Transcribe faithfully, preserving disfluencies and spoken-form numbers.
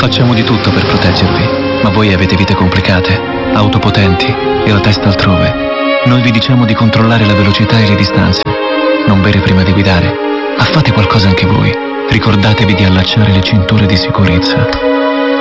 Facciamo di tutto per proteggervi, ma voi avete vite complicate, auto potenti e la testa altrove. Noi vi diciamo di controllare la velocità e le distanze, non bere prima di guidare. Fate qualcosa anche voi. Ricordatevi di allacciare le cinture di sicurezza.